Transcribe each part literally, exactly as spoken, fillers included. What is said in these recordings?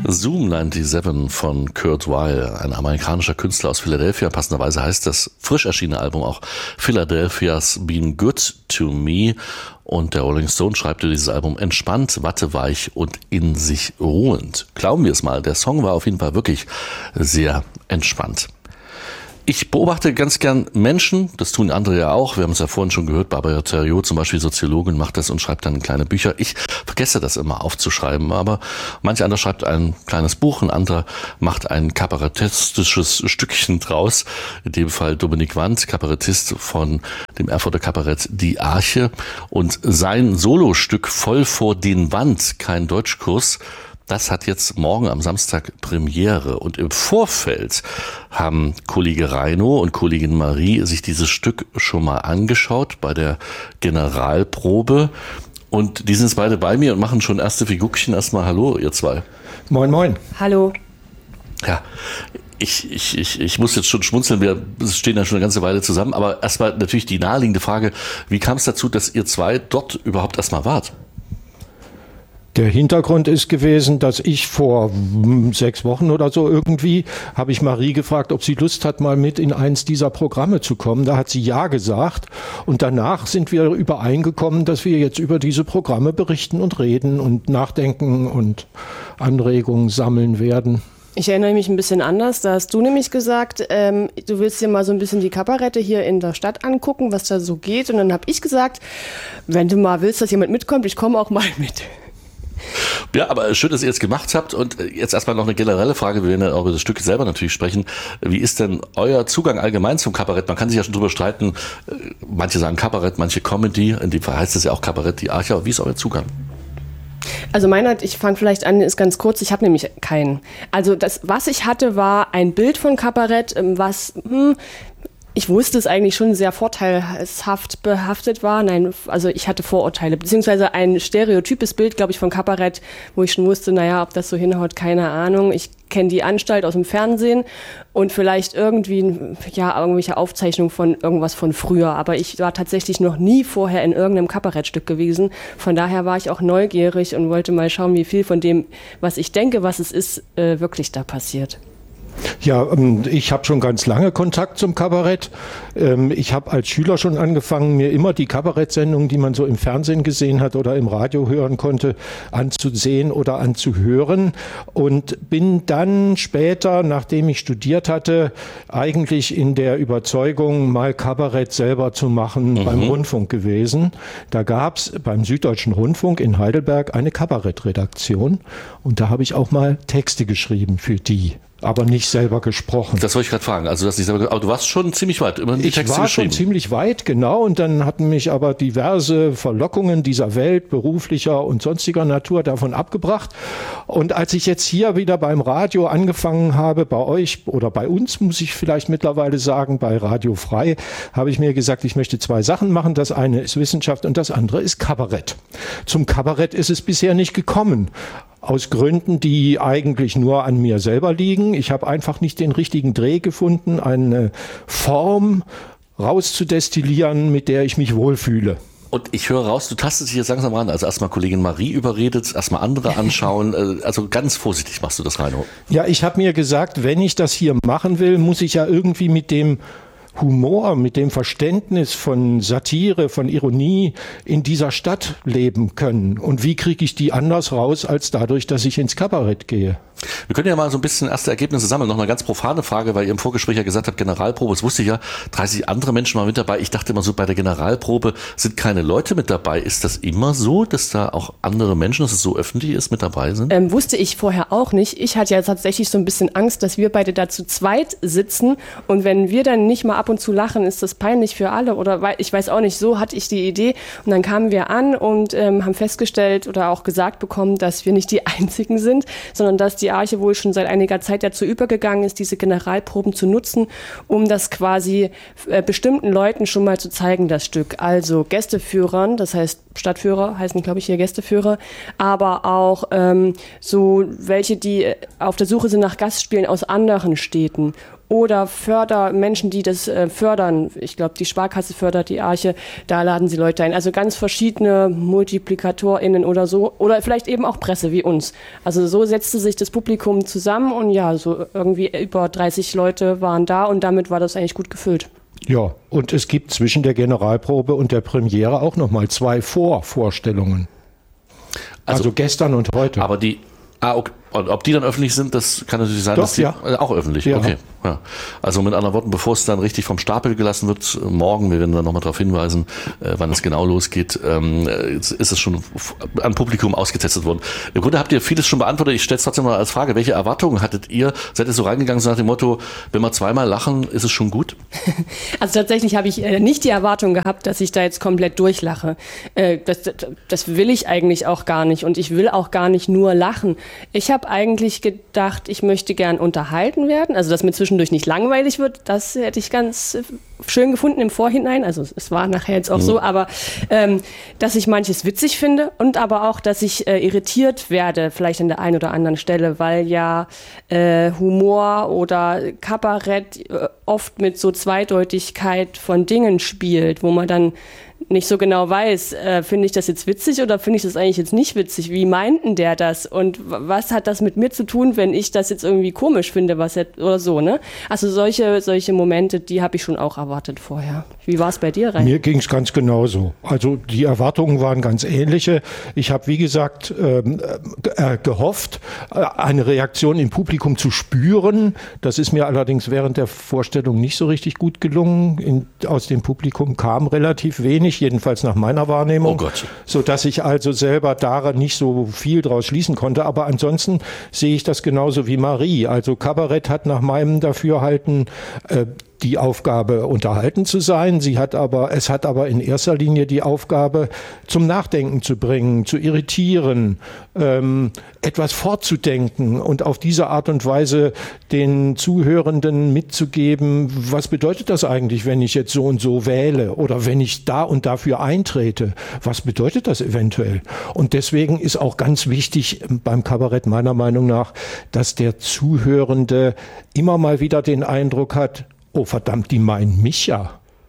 Zoom siebenundneunzig von Kurt Weill, ein amerikanischer Künstler aus Philadelphia. Passenderweise heißt das frisch erschienene Album auch Philadelphia's Been Good to Me. Und der Rolling Stone schreibt über dieses Album entspannt, watteweich und in sich ruhend. Glauben wir es mal, der Song war auf jeden Fall wirklich sehr entspannt. Ich beobachte ganz gern Menschen, das tun andere ja auch. Wir haben es ja vorhin schon gehört, Barbara Theriault, zum Beispiel Soziologin, macht das und schreibt dann kleine Bücher. Ich vergesse das immer aufzuschreiben, aber manch anderer schreibt ein kleines Buch, ein anderer macht ein kabarettistisches Stückchen draus. In dem Fall Dominik Wandt, Kabarettist von dem Erfurter Kabarett Die Arche. Und sein Solostück Voll vor den Wand, kein Deutschkurs, das hat jetzt morgen am Samstag Premiere. Und im Vorfeld haben Kollege Reino und Kollegin Marie sich dieses Stück schon mal angeschaut bei der Generalprobe. Und die sind jetzt beide bei mir und machen schon erste Figurchen. Erstmal hallo, ihr zwei. Moin, moin. Hallo. Ja, ich, ich, ich, ich muss jetzt schon schmunzeln. Wir stehen ja schon eine ganze Weile zusammen. Aber erstmal natürlich die naheliegende Frage, wie kam es dazu, dass ihr zwei dort überhaupt erstmal wart? Der Hintergrund ist gewesen, dass ich vor sechs Wochen oder so irgendwie, habe ich Marie gefragt, ob sie Lust hat, mal mit in eins dieser Programme zu kommen. Da hat sie ja gesagt. Und danach sind wir übereingekommen, dass wir jetzt über diese Programme berichten und reden und nachdenken und Anregungen sammeln werden. Ich erinnere mich ein bisschen anders. Da hast du nämlich gesagt, ähm, du willst dir mal so ein bisschen die Kabarette hier in der Stadt angucken, was da so geht. Und dann habe ich gesagt, wenn du mal willst, dass jemand mitkommt, ich komme auch mal mit. Ja, aber schön, dass ihr jetzt gemacht habt. Und jetzt erstmal noch eine generelle Frage. Wir werden ja auch über das Stück selber natürlich sprechen. Wie ist denn euer Zugang allgemein zum Kabarett? Man kann sich ja schon drüber streiten. Manche sagen Kabarett, manche Comedy. In dem Fall heißt es ja auch Kabarett, die Arche. Aber wie ist euer Zugang? Also meiner, ich fange vielleicht an, ist ganz kurz, ich habe nämlich keinen. Also das, was ich hatte, war ein Bild von Kabarett, was... Hm, ich wusste es eigentlich schon sehr vorteilhaft behaftet war. Nein, also ich hatte Vorurteile, beziehungsweise ein stereotypes Bild, glaube ich, von Kabarett, wo ich schon wusste, naja, ob das so hinhaut, keine Ahnung. Ich kenne die Anstalt aus dem Fernsehen und vielleicht irgendwie, ja, irgendwelche Aufzeichnungen von irgendwas von früher. Aber ich war tatsächlich noch nie vorher in irgendeinem Kabarettstück gewesen. Von daher war ich auch neugierig und wollte mal schauen, wie viel von dem, was ich denke, was es ist, äh, wirklich da passiert. Ja, ich habe schon ganz lange Kontakt zum Kabarett. Ich habe als Schüler schon angefangen, mir immer die Kabarettsendungen, die man so im Fernsehen gesehen hat oder im Radio hören konnte, anzusehen oder anzuhören. Und bin dann später, nachdem ich studiert hatte, eigentlich in der Überzeugung, mal Kabarett selber zu machen, mhm. beim Rundfunk gewesen. Da gab es beim Süddeutschen Rundfunk in Heidelberg eine Kabarettredaktion. Und da habe ich auch mal Texte geschrieben für die. Aber nicht selber gesprochen. Das wollte ich gerade fragen. Also, dass nicht selber, aber du warst schon ziemlich weit. Immerhin die ich Texte war geschrieben. schon ziemlich weit, genau. Und dann hatten mich aber diverse Verlockungen dieser Welt, beruflicher und sonstiger Natur, davon abgebracht. Und als ich jetzt hier wieder beim Radio angefangen habe, bei euch oder bei uns, muss ich vielleicht mittlerweile sagen, bei Radio Frei, habe ich mir gesagt, ich möchte zwei Sachen machen. Das eine ist Wissenschaft und das andere ist Kabarett. Zum Kabarett ist es bisher nicht gekommen. Aus Gründen, die eigentlich nur an mir selber liegen. Ich habe einfach nicht den richtigen Dreh gefunden, eine Form rauszudestillieren, mit der ich mich wohlfühle. Und ich höre raus, du tastest dich jetzt langsam ran. Also erstmal Kollegin Marie überredet, erstmal andere anschauen. Also ganz vorsichtig machst du das, Reino. Ja, ich habe mir gesagt, wenn ich das hier machen will, muss ich ja irgendwie mit dem Humor, mit dem Verständnis von Satire, von Ironie in dieser Stadt leben können. Und wie kriege ich die anders raus, als dadurch, dass ich ins Kabarett gehe? Wir können ja mal so ein bisschen erste Ergebnisse sammeln. Noch eine ganz profane Frage, weil ihr im Vorgespräch ja gesagt habt, Generalprobe, das wusste ich ja, dreißig andere Menschen waren mit dabei. Ich dachte immer so, bei der Generalprobe sind keine Leute mit dabei. Ist das immer so, dass da auch andere Menschen, dass es so öffentlich ist, mit dabei sind? Ähm, wusste ich vorher auch nicht. Ich hatte ja tatsächlich so ein bisschen Angst, dass wir beide da zu zweit sitzen und wenn wir dann nicht mal ab und zu lachen, ist das peinlich für alle oder ich weiß auch nicht, so hatte ich die Idee und dann kamen wir an und ähm, haben festgestellt oder auch gesagt bekommen, dass wir nicht die Einzigen sind, sondern dass die Arche wohl schon seit einiger Zeit dazu übergegangen ist, diese Generalproben zu nutzen, um das quasi äh, bestimmten Leuten schon mal zu zeigen, das Stück. Also Gästeführern, das heißt Stadtführer heißen, glaube ich, hier Gästeführer, aber auch ähm, so welche, die auf der Suche sind nach Gastspielen aus anderen Städten oder Förder, Menschen, die das äh, fördern. Ich glaube, die Sparkasse fördert die Arche, da laden sie Leute ein. Also ganz verschiedene MultiplikatorInnen oder so. Oder vielleicht eben auch Presse wie uns. Also so setzte sich das Publikum zusammen und ja, so irgendwie über dreißig Leute waren da und damit war das eigentlich gut gefüllt. Ja, und es gibt zwischen der Generalprobe und der Premiere auch nochmal zwei Vorvorstellungen. Also, also gestern und heute. Aber die, ah, okay. Und ob die dann öffentlich sind, das kann natürlich sein, Doch, dass die ja. äh, auch öffentlich. Ja. Okay. Ja. Also mit anderen Worten, bevor es dann richtig vom Stapel gelassen wird, morgen, wir werden dann nochmal darauf hinweisen, äh, wann es genau losgeht, ähm, ist es schon an Publikum ausgetestet worden. Im Grunde habt ihr vieles schon beantwortet. Ich stelle es trotzdem mal als Frage, welche Erwartungen hattet ihr? Seid ihr so reingegangen, so nach dem Motto, wenn wir zweimal lachen, ist es schon gut? Also tatsächlich habe ich äh, nicht die Erwartung gehabt, dass ich da jetzt komplett durchlache. Äh, das, das, das will ich eigentlich auch gar nicht und ich will auch gar nicht nur lachen. Ich habe eigentlich gedacht, ich möchte gern unterhalten werden, also dass mir zwischendurch nicht langweilig wird, das hätte ich ganz schön gefunden im Vorhinein, also es war nachher jetzt auch mhm. so, aber ähm, dass ich manches witzig finde und aber auch, dass ich äh, irritiert werde, vielleicht an der einen oder anderen Stelle, weil ja äh, Humor oder Kabarett äh, oft mit so Zweideutigkeit von Dingen spielt, wo man dann nicht so genau weiß, äh, finde ich das jetzt witzig oder finde ich das eigentlich jetzt nicht witzig? Wie meint denn der das? Und was hat das mit mir zu tun, wenn ich das jetzt irgendwie komisch finde, was er, oder so, ne? Also solche, solche Momente, die habe ich schon auch erwartet vorher. Wie war es bei dir, Rein? Mir ging es ganz genauso. Also die Erwartungen waren ganz ähnliche. Ich habe, wie gesagt, ähm, äh, gehofft, äh, eine Reaktion im Publikum zu spüren. Das ist mir allerdings während der Vorstellung nicht so richtig gut gelungen. In, aus dem Publikum kam relativ wenig, jedenfalls nach meiner Wahrnehmung, oh Gott. Sodass ich also selber daran nicht so viel draus schließen konnte. Aber ansonsten sehe ich das genauso wie Marie. Also Kabarett hat nach meinem Dafürhalten äh, die Aufgabe, unterhalten zu sein. Sie hat aber, es hat aber in erster Linie die Aufgabe, zum Nachdenken zu bringen, zu irritieren, ähm, etwas fortzudenken und auf diese Art und Weise den Zuhörenden mitzugeben, was bedeutet das eigentlich, wenn ich jetzt so und so wähle oder wenn ich da und dafür eintrete? Was bedeutet das eventuell? Und deswegen ist auch ganz wichtig beim Kabarett meiner Meinung nach, dass der Zuhörende immer mal wieder den Eindruck hat, oh verdammt, die meinen mich ja.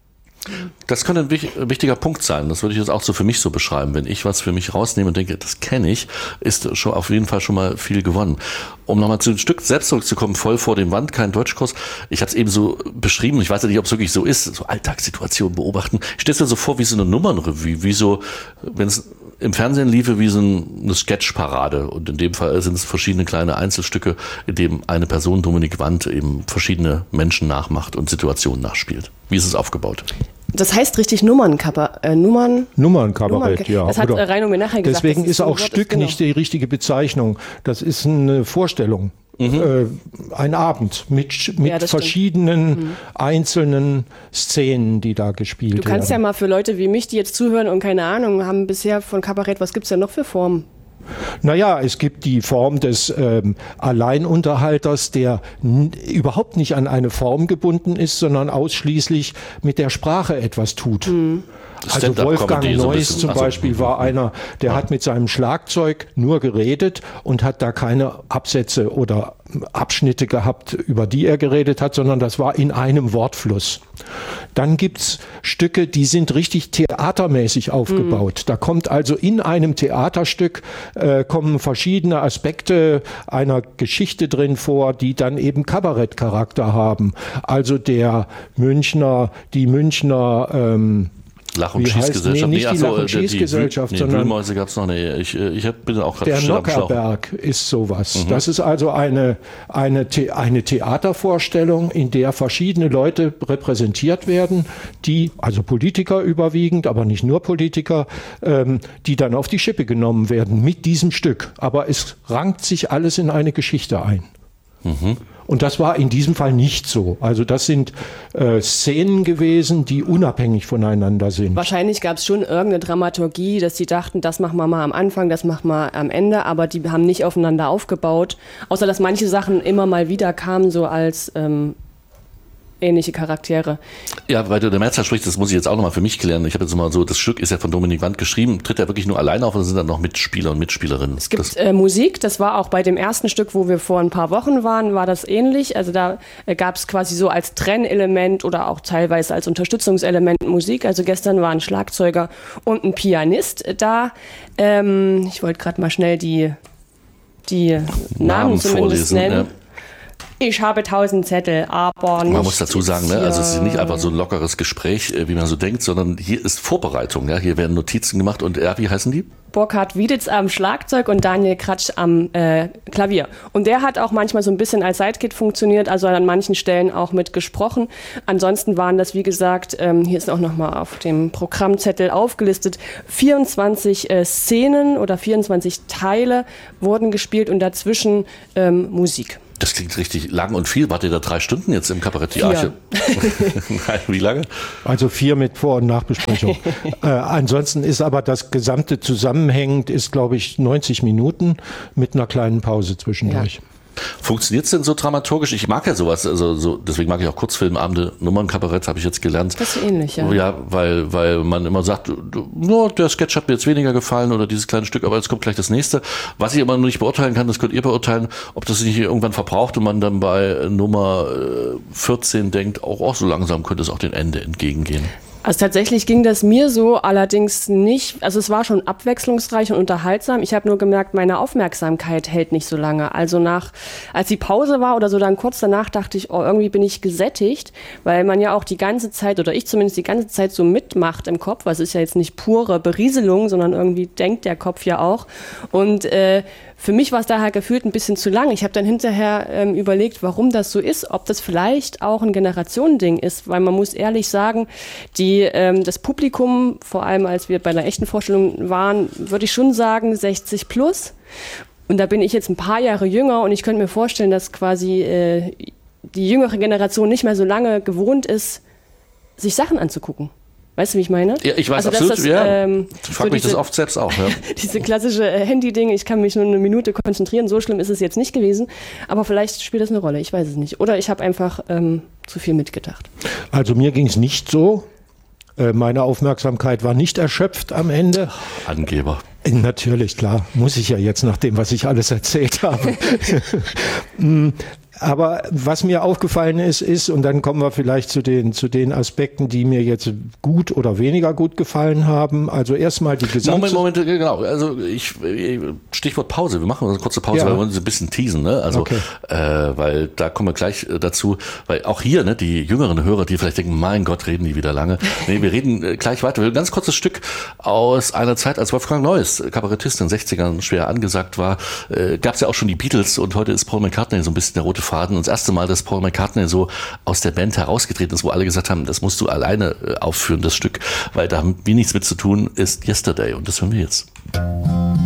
Das könnte ein wichtiger Punkt sein. Das würde ich jetzt auch so für mich so beschreiben. Wenn ich was für mich rausnehme und denke, das kenne ich, ist schon auf jeden Fall schon mal viel gewonnen. Um nochmal zu dem Stück selbst zurückzukommen, voll vor dem Wand, kein Deutschkurs. Ich habe es eben so beschrieben, ich weiß ja nicht, ob es wirklich so ist, so Alltagssituationen beobachten. Ich stelle es mir so vor wie so eine Nummernrevue, wie so, wenn es im Fernsehen liefe wie so eine Sketchparade. Und in dem Fall sind es verschiedene kleine Einzelstücke, in dem eine Person, Dominik Wandt, eben verschiedene Menschen nachmacht und Situationen nachspielt. Wie ist es aufgebaut? Das heißt richtig Nummernkabarett. Äh, Nummern, Nummernkabarett, ja. Das hat Oder Reino mir nachher gesagt. Deswegen ist, ist so auch Stück ist, genau. nicht die richtige Bezeichnung. Das ist eine Vorstellung. Mhm. Äh, ein Abend mit, mit ja, verschiedenen mhm. einzelnen Szenen, die da gespielt werden. Du kannst werden. ja mal für Leute wie mich, die jetzt zuhören und keine Ahnung haben bisher von Kabarett, was gibt es denn noch für Formen? Naja, es gibt die Form des ähm, Alleinunterhalters, der n- überhaupt nicht an eine Form gebunden ist, sondern ausschließlich mit der Sprache etwas tut. Mhm. Also Wolfgang Neuss zum Beispiel war einer, der hat mit seinem Schlagzeug nur geredet und hat da keine Absätze oder Abschnitte gehabt, über die er geredet hat, sondern das war in einem Wortfluss. Dann gibt's Stücke, die sind richtig theatermäßig aufgebaut. Mhm. Da kommt also in einem Theaterstück äh, kommen verschiedene Aspekte einer Geschichte drin vor, die dann eben Kabarettcharakter haben. Also der Münchner, die Münchner ähm, Lach- und Schießgesellschaft. Nee, nicht nee, die Lach- und Schießgesellschaft, nee, sondern Wühlmäuse gab es noch. Nee, ich, ich bin auch der Nockerberg ist sowas. Mhm. Das ist also eine, eine, eine Theatervorstellung, in der verschiedene Leute repräsentiert werden, die, also Politiker überwiegend, aber nicht nur Politiker, ähm, die dann auf die Schippe genommen werden mit diesem Stück. Aber es rankt sich alles in eine Geschichte ein. Mhm. Und das war in diesem Fall nicht so. Also das sind äh, Szenen gewesen, die unabhängig voneinander sind. Wahrscheinlich gab es schon irgendeine Dramaturgie, dass sie dachten, das machen wir mal am Anfang, das machen wir am Ende, aber die haben nicht aufeinander aufgebaut. Außer dass manche Sachen immer mal wieder kamen, so als ähm, ähnliche Charaktere. Ja, weil du der Mehrzahl sprichst, das muss ich jetzt auch nochmal für mich klären. Ich habe jetzt mal so, das Stück ist ja von Dominik Wandt geschrieben. Tritt er wirklich nur alleine auf oder sind da noch Mitspieler und Mitspielerinnen? Es gibt das äh, Musik, das war auch bei dem ersten Stück, wo wir vor ein paar Wochen waren, war das ähnlich. Also da äh, gab es quasi so als Trennelement oder auch teilweise als Unterstützungselement Musik. Also gestern war ein Schlagzeuger und ein Pianist da. Ähm, ich wollte gerade mal schnell die, die Namen, Namen zumindest vorlesen, nennen. Ja. Ich habe tausend Zettel, aber nicht. Man muss dazu sagen, ne, also es ist nicht einfach so ein lockeres Gespräch, wie man so denkt, sondern hier ist Vorbereitung. Ja, hier werden Notizen gemacht und ja, wie heißen die? Burkhard Wieditz am Schlagzeug und Daniel Kratsch am äh, Klavier. Und der hat auch manchmal so ein bisschen als Sidekick funktioniert, also an manchen Stellen auch mit gesprochen. Ansonsten waren das, wie gesagt, ähm, hier ist auch nochmal auf dem Programmzettel aufgelistet, vierundzwanzig äh, Szenen oder vierundzwanzig Teile wurden gespielt und dazwischen ähm, Musik. Das klingt richtig lang und viel. Wart ihr da drei Stunden jetzt im Kabarett Die Arche? Nein, wie lange? Also vier mit Vor- und Nachbesprechung. äh, ansonsten ist aber das gesamte zusammenhängend, ist glaube ich neunzig Minuten mit einer kleinen Pause zwischendurch. Ja. Funktioniert es denn so dramaturgisch? Ich mag ja sowas, also so, deswegen mag ich auch Kurzfilmabende, Nummernkabarett, habe ich jetzt gelernt. Das ist ähnlich, ja. Ja, weil, weil man immer sagt, no, der Sketch hat mir jetzt weniger gefallen oder dieses kleine Stück, aber jetzt kommt gleich das nächste. Was ich immer noch nicht beurteilen kann, das könnt ihr beurteilen, ob das sich nicht irgendwann verbraucht und man dann bei Nummer vierzehn denkt, auch, auch so langsam könnte es auch dem Ende entgegengehen. Also tatsächlich ging das mir so, allerdings nicht, also es war schon abwechslungsreich und unterhaltsam. Ich habe nur gemerkt, meine Aufmerksamkeit hält nicht so lange. Also nach, als die Pause war oder so dann kurz danach dachte ich, oh, irgendwie bin ich gesättigt, weil man ja auch die ganze Zeit, oder ich zumindest die ganze Zeit so mitmacht im Kopf. Also es ist ja jetzt nicht pure Berieselung, sondern irgendwie denkt der Kopf ja auch. Und äh, für mich war es daher gefühlt ein bisschen zu lang. Ich habe dann hinterher ähm, überlegt, warum das so ist, ob das vielleicht auch ein Generationending ist, weil man muss ehrlich sagen, die, ähm, das Publikum, vor allem als wir bei einer echten Vorstellung waren, würde ich schon sagen sechzig plus. Und da bin ich jetzt ein paar Jahre jünger und ich könnte mir vorstellen, dass quasi äh, die jüngere Generation nicht mehr so lange gewohnt ist, sich Sachen anzugucken. Weißt du, wie ich meine? Ja, ich weiß also, absolut, das, ja. Ähm, ich frage so mich diese, das oft selbst auch. Ja. Diese klassische äh, Handy-Ding, ich kann mich nur eine Minute konzentrieren, so schlimm ist es jetzt nicht gewesen, aber vielleicht spielt das eine Rolle, ich weiß es nicht. Oder ich habe einfach ähm, zu viel mitgedacht. Also mir ging es nicht so. Äh, meine Aufmerksamkeit war nicht erschöpft am Ende. Angeber. Natürlich, klar, muss ich ja jetzt nach dem, was ich alles erzählt habe. Aber was mir aufgefallen ist, ist, und dann kommen wir vielleicht zu den, zu den Aspekten, die mir jetzt gut oder weniger gut gefallen haben. Also erstmal die gesamte... Moment, Moment, genau. Also ich, Stichwort Pause. Wir machen eine kurze Pause, ja. Weil wir uns ein bisschen teasen. Ne? Also, okay. äh, weil da kommen wir gleich dazu. Weil auch hier, ne, die jüngeren Hörer, die vielleicht denken, mein Gott, reden die wieder lange. Nee, wir reden gleich weiter. Wir haben ein ganz kurzes Stück aus einer Zeit, als Wolfgang Neuss, Kabarettist in den sechzigern, schwer angesagt war. Äh, gab es ja auch schon die Beatles und heute ist Paul McCartney so ein bisschen der rote Faden. Und das erste Mal, dass Paul McCartney so aus der Band herausgetreten ist, wo alle gesagt haben, das musst du alleine aufführen, das Stück, weil da haben wir nichts mit zu tun, ist Yesterday. Und das hören wir jetzt.